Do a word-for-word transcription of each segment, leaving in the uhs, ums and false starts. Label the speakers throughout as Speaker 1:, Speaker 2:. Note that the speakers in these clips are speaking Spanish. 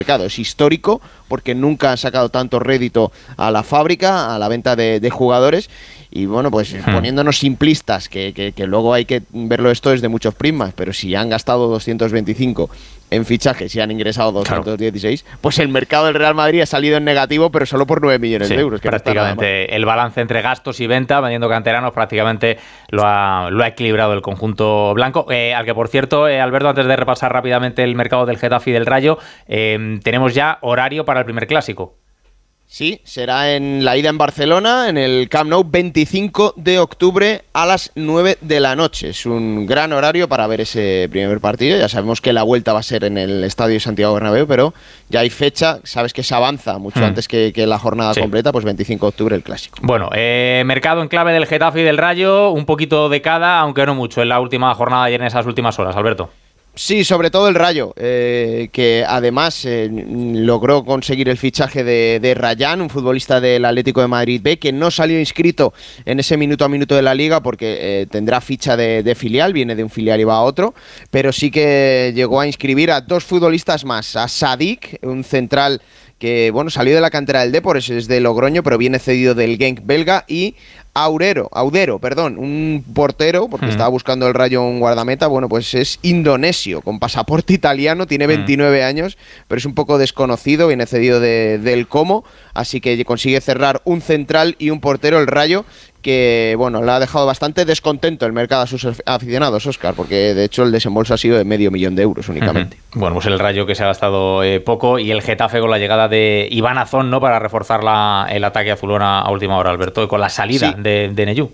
Speaker 1: mercado. Es histórico porque nunca han sacado tanto rédito a la fábrica, a la venta de, de jugadores. Y bueno, pues hmm. poniéndonos simplistas, que, que, que luego hay que verlo esto desde muchos prismas, pero si han gastado doscientos veinticinco en fichajes y han ingresado doscientos dieciséis, claro, pues el mercado del Real Madrid ha salido en negativo, pero solo por nueve millones
Speaker 2: sí,
Speaker 1: de euros. Que
Speaker 2: prácticamente no el balance entre gastos y venta, vendiendo canteranos, prácticamente lo ha, lo ha equilibrado el conjunto blanco. Eh, al que, por cierto, eh, Alberto, antes de repasar rápidamente el mercado del Getafe y del Rayo, eh, tenemos ya horario para el primer clásico.
Speaker 1: Sí, será en la ida en Barcelona, en el Camp Nou, veinticinco de octubre a las nueve de la noche. Es un gran horario para ver ese primer partido. Ya sabemos que la vuelta va a ser en el Estadio Santiago Bernabéu, pero ya hay fecha, sabes que se avanza mucho hmm. antes que, que la jornada sí. completa, pues veinticinco de octubre el clásico.
Speaker 2: Bueno, eh, mercado en clave del Getafe y del Rayo, un poquito de cada, aunque no mucho, en la última jornada y en esas últimas horas, Alberto.
Speaker 1: Sí, sobre todo el Rayo, eh, que además eh, logró conseguir el fichaje de, de Rayán, un futbolista del Atlético de Madrid B, que no salió inscrito en ese minuto a minuto de la Liga porque eh, tendrá ficha de, de filial, viene de un filial y va a otro, pero sí que llegó a inscribir a dos futbolistas más, a Sadik, un central que bueno salió de la cantera del Depor, es de Logroño, pero viene cedido del Genk belga, y Aurero, Audero, perdón, un portero, porque mm. estaba buscando el Rayo un guardameta, bueno, pues es indonesio, con pasaporte italiano, tiene veintinueve mm. años, pero es un poco desconocido, viene cedido de, del Como, así que consigue cerrar un central y un portero el Rayo, que bueno, le ha dejado bastante descontento el mercado a sus aficionados, Óscar, porque de hecho el desembolso ha sido de medio millón de euros únicamente.
Speaker 2: Uh-huh. Bueno, pues el Rayo que se ha gastado eh, poco, y el Getafe con la llegada de Iván Azón, ¿no?, para reforzar la, el ataque azulona a última hora, Alberto, y con la salida sí. de, de Neyú.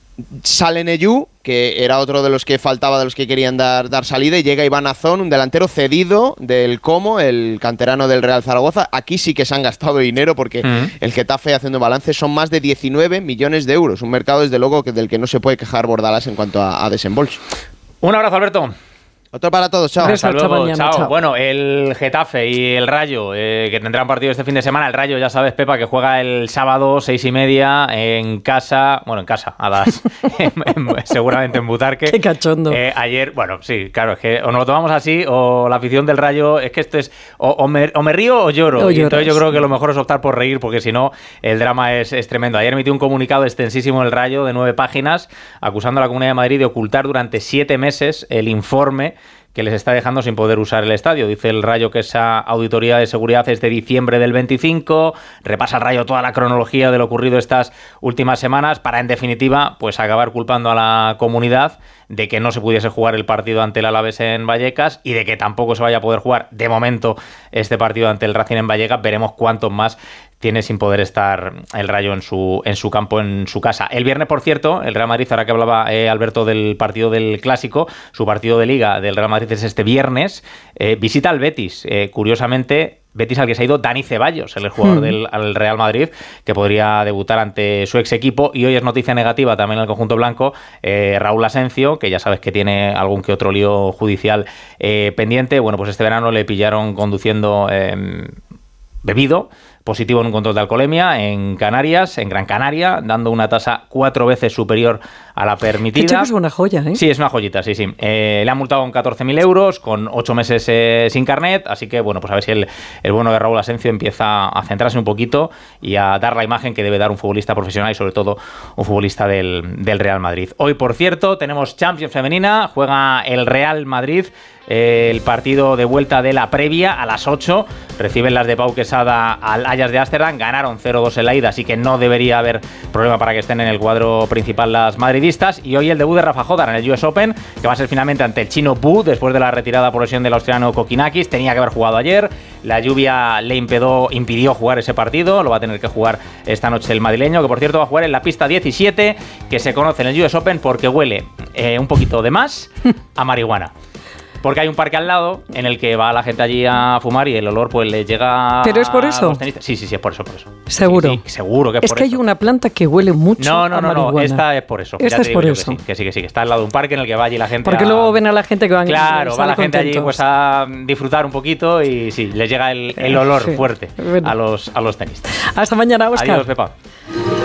Speaker 1: Sale Neyú, que era otro de los que faltaba, de los que querían dar, dar salida, y llega Iván Azón, un delantero cedido del Como, el canterano del Real Zaragoza. Aquí sí que se han gastado dinero porque uh-huh. el Getafe, haciendo balance, son más de diecinueve millones de euros. Un mercado, desde luego, que del que no se puede quejar Bordalás en cuanto a, a desembolso.
Speaker 2: Un abrazo, Alberto.
Speaker 1: Otro para todos, chao.
Speaker 2: Hasta luego,
Speaker 3: mañana,
Speaker 2: chao.
Speaker 3: chao.
Speaker 2: Bueno, el Getafe y el Rayo, eh, que tendrán partido este fin de semana. El Rayo, ya sabes, Pepa, que juega el sábado, seis y media, en casa. Bueno, en casa, a las seguramente en Butarque.
Speaker 3: Qué cachondo.
Speaker 2: Eh, ayer, bueno, sí, claro, es que o nos lo tomamos así, o la afición del Rayo, es que esto es, o, o, me, o me río o lloro.
Speaker 3: O
Speaker 2: y entonces yo creo que lo mejor es optar por reír, porque si no, el drama es, es tremendo. Ayer emitió un comunicado extensísimo el Rayo, de nueve páginas, acusando a la Comunidad de Madrid de ocultar durante siete meses el informe que les está dejando sin poder usar el estadio. Dice el Rayo que esa auditoría de seguridad es de diciembre del veinticinco, repasa el Rayo toda la cronología de lo ocurrido estas últimas semanas para, en definitiva, pues acabar culpando a la comunidad de que no se pudiese jugar el partido ante el Alavés en Vallecas y de que tampoco se vaya a poder jugar de momento este partido ante el Racing en Vallecas. Veremos cuántos más tiene sin poder estar el Rayo en su, en su campo, en su casa. El viernes, por cierto, el Real Madrid, ahora que hablaba eh, Alberto del partido del Clásico, su partido de Liga del Real Madrid es este viernes, eh, visita al Betis. Eh, curiosamente, Betis al que se ha ido Dani Ceballos, el jugador hmm. del al Real Madrid, que podría debutar ante su ex equipo. Y hoy es noticia negativa también en el conjunto blanco, eh, Raúl Asencio, que ya sabes que tiene algún que otro lío judicial eh, pendiente. Bueno, pues este verano le pillaron conduciendo eh, bebido, positivo en un control de alcoholemia en Canarias, en Gran Canaria, dando una tasa cuatro veces superior a la permitida.
Speaker 3: Es una joya, ¿eh?
Speaker 2: Sí, es una joyita, sí, sí. Eh, le han multado con catorce mil euros, con ocho meses eh, sin carnet, así que, bueno, pues a ver si el, el bueno de Raúl Asencio empieza a centrarse un poquito y a dar la imagen que debe dar un futbolista profesional y, sobre todo, un futbolista del, del Real Madrid. Hoy, por cierto, tenemos Champions femenina, juega el Real Madrid, eh, el partido de vuelta de la previa a las ocho, reciben las de Pau Quesada al Ajax de Ámsterdam, ganaron cero dos en la ida, así que no debería haber problema para que estén en el cuadro principal las madridistas. Y hoy el debut de Rafa Jodar en el U S Open, que va a ser finalmente ante el chino Bu, después de la retirada por lesión del australiano Kokinakis. Tenía que haber jugado ayer, la lluvia le impidió, impidió jugar ese partido, lo va a tener que jugar esta noche el madrileño, que por cierto va a jugar en la pista diecisiete, que se conoce en el U S Open porque huele eh, un poquito de más a marihuana. Porque hay un parque al lado en el que va la gente allí a fumar y el olor pues le llega.
Speaker 3: ¿Pero es por eso?
Speaker 2: Sí, sí, sí, es por eso, por eso.
Speaker 3: ¿Seguro?
Speaker 2: Sí, sí, seguro que es,
Speaker 3: es
Speaker 2: por
Speaker 3: que
Speaker 2: eso.
Speaker 3: hay una planta que huele mucho
Speaker 2: no, no,
Speaker 3: a
Speaker 2: no,
Speaker 3: marihuana.
Speaker 2: No, esta es por eso.
Speaker 3: Esta es por eso.
Speaker 2: Que sí, que sí, que sí, que está al lado de un parque en el que va allí la gente.
Speaker 3: Porque
Speaker 2: a...
Speaker 3: luego ven a la gente que van.
Speaker 2: Claro, va la gente
Speaker 3: contentos.
Speaker 2: allí pues a disfrutar un poquito y sí, les llega el, el olor
Speaker 3: sí,
Speaker 2: fuerte
Speaker 3: bueno.
Speaker 2: a los, a los tenistas.
Speaker 3: Hasta mañana, Óscar.
Speaker 2: Adiós, Pepa.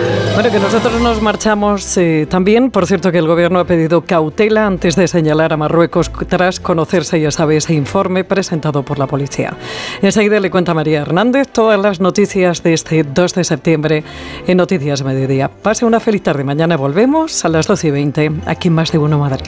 Speaker 3: Bueno, que nosotros nos marchamos eh, también. Por cierto, que el Gobierno ha pedido cautela antes de señalar a Marruecos tras conocerse, ya sabe, ese informe presentado por la policía. Enseguida le cuenta María Hernández todas las noticias de este dos de septiembre en Noticias Mediodía. Pase una feliz tarde. Mañana volvemos a las doce y veinte aquí en Más de Uno Madrid.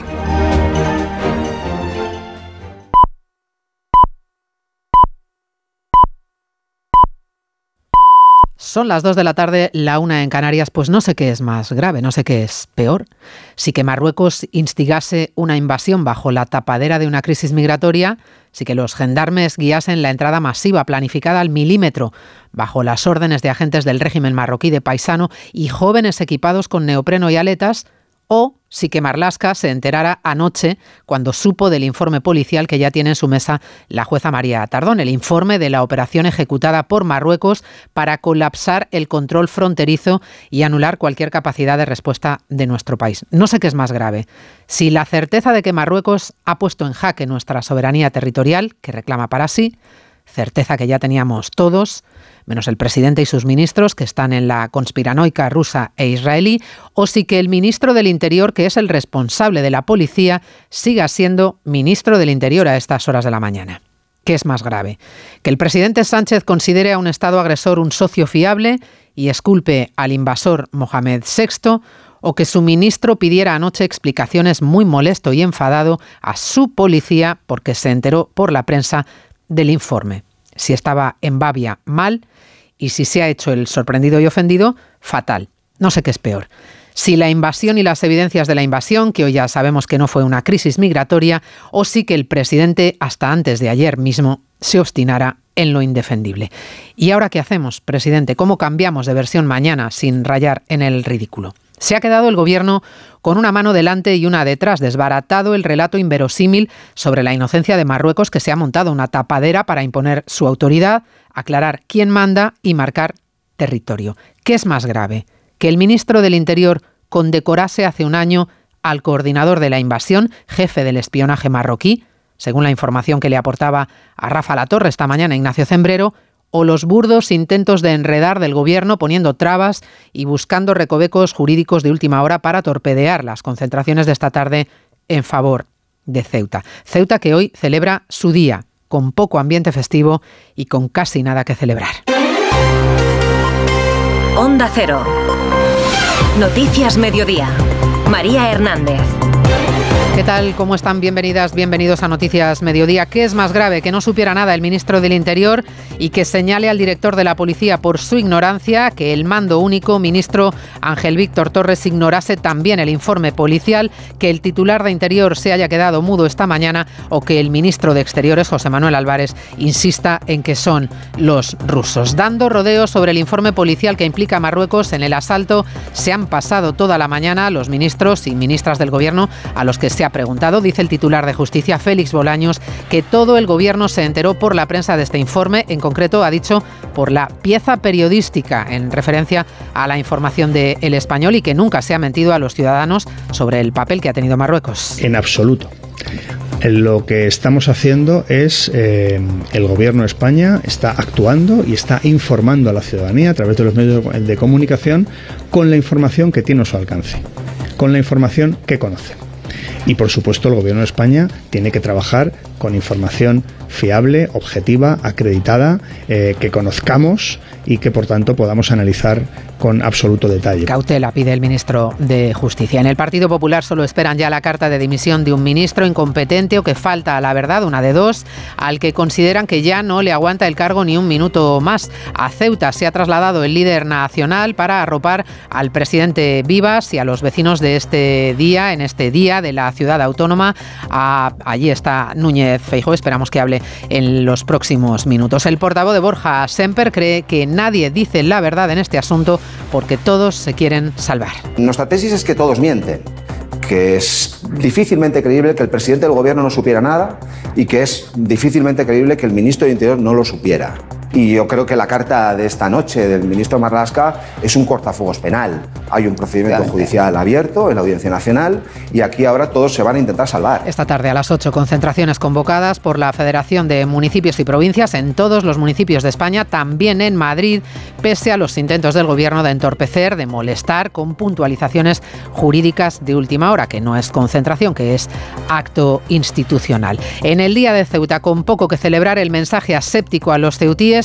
Speaker 4: Son las dos de la tarde, la una en Canarias. Pues no sé qué es más grave, no sé qué es peor. Si que Marruecos instigase una invasión bajo la tapadera de una crisis migratoria, si que los gendarmes guiasen la entrada masiva planificada al milímetro bajo las órdenes de agentes del régimen marroquí de paisano y jóvenes equipados con neopreno y aletas, o si que Marlaska se enterara anoche cuando supo del informe policial que ya tiene en su mesa la jueza María Tardón, el informe de la operación ejecutada por Marruecos para colapsar el control fronterizo y anular cualquier capacidad de respuesta de nuestro país. No sé qué es más grave, si la certeza de que Marruecos ha puesto en jaque nuestra soberanía territorial, que reclama para sí, certeza que ya teníamos todos, menos el presidente y sus ministros, que están en la conspiranoica rusa e israelí, o si que el ministro del Interior, que es el responsable de la policía, siga siendo ministro del Interior a estas horas de la mañana. ¿Qué es más grave? ¿Que el presidente Sánchez considere a un Estado agresor un socio fiable y exculpe al invasor Mohamed sexto, o que su ministro pidiera anoche explicaciones muy molesto y enfadado a su policía porque se enteró por la prensa del informe? Si estaba en babia, mal, y si se ha hecho el sorprendido y ofendido, fatal. No sé qué es peor. Si la invasión y las evidencias de la invasión, que hoy ya sabemos que no fue una crisis migratoria, o si que el presidente, hasta antes de ayer mismo, se obstinara en lo indefendible. ¿Y ahora qué hacemos, presidente? ¿Cómo cambiamos de versión mañana sin rayar en el ridículo? Se ha quedado el gobierno con una mano delante y una detrás, desbaratado el relato inverosímil sobre la inocencia de Marruecos, que se ha montado una tapadera para imponer su autoridad, aclarar quién manda y marcar territorio. ¿Qué es más grave? ¿Que el ministro del Interior condecorase hace un año al coordinador de la invasión, jefe del espionaje marroquí, según la información que le aportaba a Rafa Latorre esta mañana Ignacio Zembrero, o los burdos intentos de enredar del gobierno poniendo trabas y buscando recovecos jurídicos de última hora para torpedear las concentraciones de esta tarde en favor de Ceuta? Ceuta, que hoy celebra su día, con poco ambiente festivo y con casi nada que celebrar.
Speaker 5: Onda Cero. Noticias Mediodía. María Hernández.
Speaker 4: ¿Qué tal? ¿Cómo están? Bienvenidas, bienvenidos a Noticias Mediodía. ¿Qué es más grave? Que no supiera nada el ministro del Interior y que señale al director de la policía por su ignorancia, que el mando único, ministro Ángel Víctor Torres, ignorase también el informe policial, que el titular de Interior se haya quedado mudo esta mañana o que el ministro de Exteriores, José Manuel Álvarez, insista en que son los rusos. Dando rodeos sobre el informe policial que implica a Marruecos en el asalto, se han pasado toda la mañana los ministros y ministras del gobierno a los que se ha preguntado. Dice el titular de Justicia, Félix Bolaños, que todo el gobierno se enteró por la prensa de este informe, en concreto ha dicho por la pieza periodística, en referencia a la información de El Español, y que nunca se ha mentido a los ciudadanos sobre el papel que ha tenido Marruecos.
Speaker 6: En absoluto. Lo que estamos haciendo es, eh, el gobierno de España está actuando y está informando a la ciudadanía a través de los medios de comunicación con la información que tiene a su alcance, con la información que conoce. Y por supuesto el gobierno de España tiene que trabajar con información fiable, objetiva, acreditada, eh, que conozcamos y que por tanto podamos analizar con absoluto detalle.
Speaker 4: Cautela pide el ministro de Justicia. En el Partido Popular solo esperan ya la carta de dimisión de un ministro incompetente o que falta a la verdad, una de dos, al que consideran que ya no le aguanta el cargo ni un minuto más. A Ceuta se ha trasladado el líder nacional para arropar al presidente Vivas y a los vecinos de este día, en este día de la ciudad autónoma. A, allí está Núñez Feijóo, esperamos que hable en los próximos minutos. El portavoz de Borja Semper cree que nadie dice la verdad en este asunto porque todos se quieren salvar.
Speaker 7: Nuestra tesis es que todos mienten, que es difícilmente creíble que el presidente del gobierno no supiera nada y que es difícilmente creíble que el ministro de Interior no lo supiera. Y yo creo que la carta de esta noche del ministro Marlaska es un cortafuegos penal. hay un procedimiento judicial abierto en la Audiencia Nacional y aquí ahora todos se van a intentar salvar.
Speaker 4: Esta tarde a las ocho, concentraciones convocadas por la Federación de Municipios y Provincias en todos los municipios de España, también en Madrid, pese a los intentos del Gobierno de entorpecer, de molestar, con puntualizaciones jurídicas de última hora, que no es concentración, que es acto institucional. En el Día de Ceuta, con poco que celebrar, el mensaje aséptico a los ceutíes